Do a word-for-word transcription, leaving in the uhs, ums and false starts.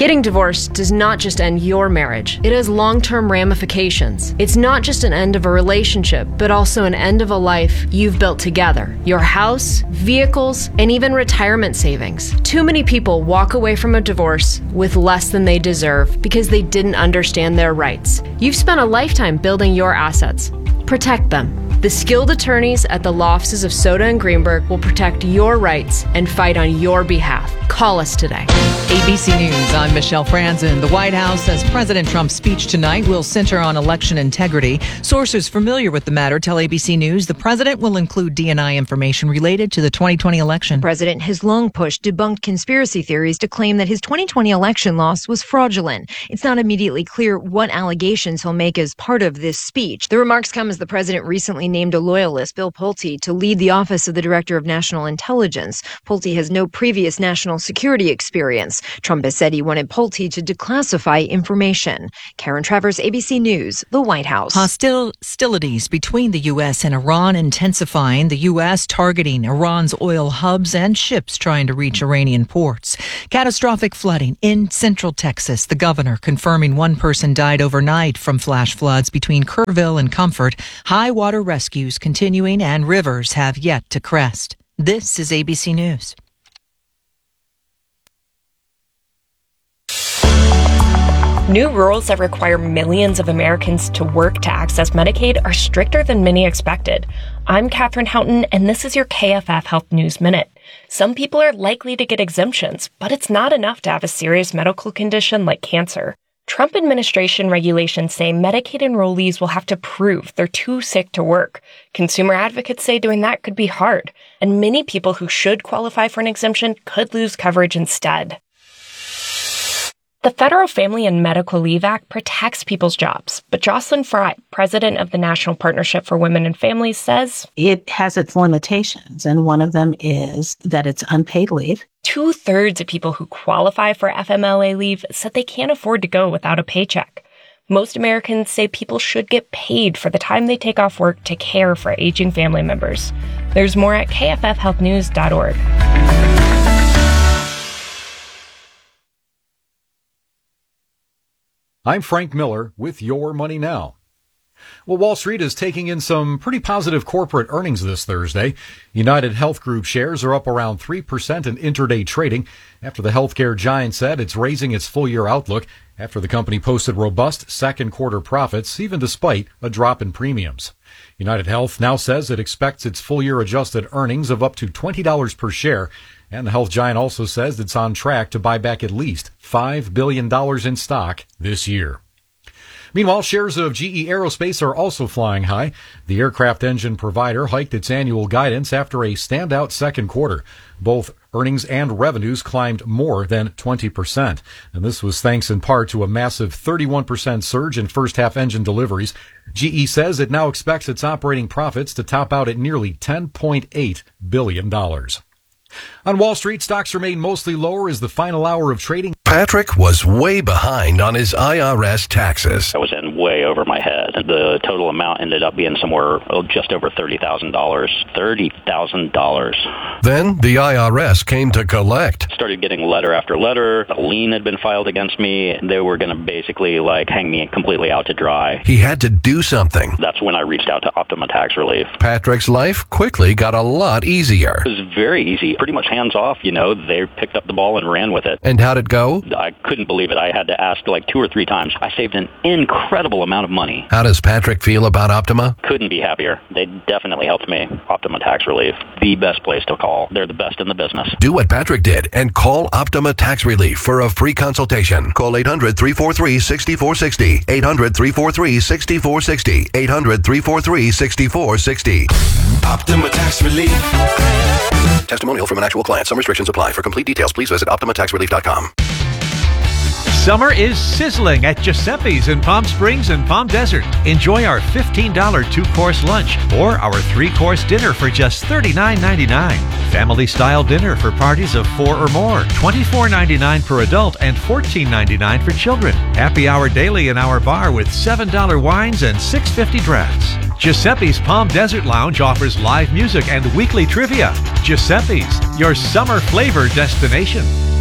Getting divorced does not just end your marriage. It has long-term ramifications. It's not just an end of a relationship, but also an end of a life you've built together. Your house, vehicles, and even retirement savings. Too many people walk away from a divorce with less than they deserve because they didn't understand their rights. You've spent a lifetime building your assets. Protect them. The skilled attorneys at the law offices of Soda and Greenberg will protect your rights and fight on your behalf. Call us today. A B C News, I'm Michelle Franzen. The White House says President Trump's speech tonight will center on election integrity. Sources familiar with the matter tell A B C News the president will include D and I information related to the twenty twenty election. The president has long pushed debunked conspiracy theories to claim that his twenty twenty election loss was fraudulent. It's not immediately clear what allegations he'll make as part of this speech. The remarks come as the president recently named a loyalist, Bill Pulte, to lead the Office of the Director of National Intelligence. Pulte has no previous national security experience. Trump has said he wanted Pulte to declassify information. Karen Travers, A B C News, the White House. Hostilities between the U S and Iran intensifying, the U S targeting Iran's oil hubs and ships trying to reach Iranian ports. Catastrophic flooding in central Texas. The governor confirming one person died overnight from flash floods between Kerrville and Comfort. High water rescues continuing and rivers have yet to crest. This is A B C News. New rules that require millions of Americans to work to access Medicaid are stricter than many expected. I'm Katherine Houghton, and this is your K F F Health News Minute. Some people are likely to get exemptions, but it's not enough to have a serious medical condition like cancer. Trump administration regulations say Medicaid enrollees will have to prove they're too sick to work. Consumer advocates say doing that could be hard, and many people who should qualify for an exemption could lose coverage instead. The Federal Family and Medical Leave Act protects people's jobs, but Jocelyn Fry, president of the National Partnership for Women and Families, says it has its limitations, and one of them is that it's unpaid leave. Two-thirds of people who qualify for F M L A leave said they can't afford to go without a paycheck. Most Americans say people should get paid for the time they take off work to care for aging family members. There's more at K F F health news dot org. I'm Frank Miller with Your Money Now. Well, Wall Street is taking in some pretty positive corporate earnings this Thursday. United Health Group shares are up around three percent in intraday trading after the healthcare giant said it's raising its full-year outlook after the company posted robust second-quarter profits, even despite a drop in premiums. United Health now says it expects its full-year adjusted earnings of up to twenty dollars per share, and the health giant also says it's on track to buy back at least five billion dollars in stock this year. Meanwhile, shares of G E Aerospace are also flying high. The aircraft engine provider hiked its annual guidance after a standout second quarter. Both earnings and revenues climbed more than twenty percent. And this was thanks in part to a massive thirty-one percent surge in first-half engine deliveries. G E says it now expects its operating profits to top out at nearly ten point eight billion dollars. On Wall Street, stocks remain mostly lower as the final hour of trading. Patrick was way behind on his I R S taxes. I was in way over my head. The total amount ended up being somewhere oh, just over thirty thousand dollars. thirty thousand dollars. Then the I R S came to collect. Started getting letter after letter. A lien had been filed against me. They were going to basically like hang me completely out to dry. He had to do something. That's when I reached out to Optima Tax Relief. Patrick's life quickly got a lot easier. It was very easy. Pretty much hands off, you know. They picked up the ball and ran with it. And how'd it go? I couldn't believe it. I had to ask like two or three times. I saved an incredible amount of money. How does Patrick feel about Optima? Couldn't be happier. They definitely helped me. Optima Tax Relief, the best place to call. They're the best in the business. Do what Patrick did and call Optima Tax Relief for a free consultation. Call eight hundred, three four three, six four six zero. eight hundred, three four three, six four six zero. eight hundred, three four three, six four six zero. Optima Tax Relief. Testimonial from an actual client. Some restrictions apply. For complete details, please visit optima tax relief dot com. Summer is sizzling at Giuseppe's in Palm Springs and Palm Desert. Enjoy our fifteen dollars two-course lunch or our three-course dinner for just thirty-nine ninety-nine. Family-style dinner for parties of four or more, twenty-four ninety-nine per adult and fourteen ninety-nine for children. Happy hour daily in our bar with seven dollars wines and six fifty drafts. Giuseppe's Palm Desert Lounge offers live music and weekly trivia. Giuseppe's, your summer flavor destination.